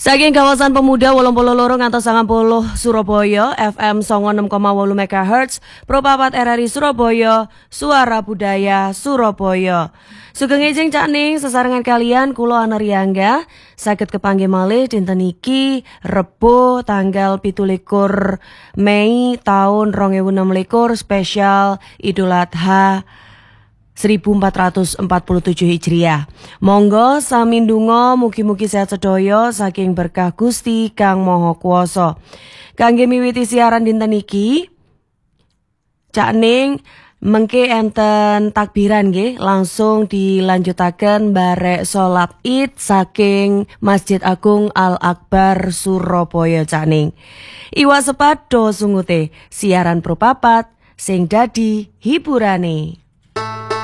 Saking kawasan pemuda 82 ngantos 90 Surabaya, FM 96,8 MHz, Propapat RRI Surabaya, Suara Budaya Surabaya. Sugeng ijing Cak Ning sesarengan kalian kula Anariangga saged kepanggih malih dinten iki Rebo tanggal 17 Mei tahun 2026 spesial Idul Adha 1447 Hijriah. Monggo sami ndonga mugi-mugi sehat sedaya saking berkah Gusti Kang Maha Kuwasa. Kangge miwiti siaran dinten iki, Cak Ning mengke enten takbiran nggih, langsung dilanjutaken barek salat Id saking Masjid Agung Al Akbar Surabaya Cak Ning. Iwa sepadha sungute siaran Propapat sing dadi hiburane.